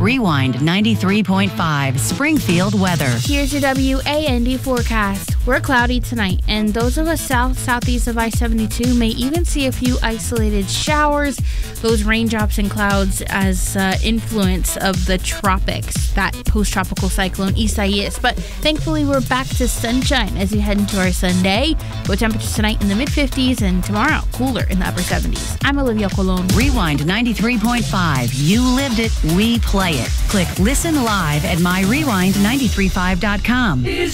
Rewind 93.5 Springfield weather. Here's your WAND forecast. We're cloudy tonight, and those of us southeast of I-72 may even see a few isolated showers. Those raindrops and clouds as influence of the tropics, that post-tropical cyclone Isaias. But thankfully, we're back to sunshine as we head into our Sunday, with temperatures tonight in the mid-50s and tomorrow cooler in the upper 70s. I'm Olivia Colon. Rewind 93.5. You lived it, we play it. Click Listen Live at myrewind935.com.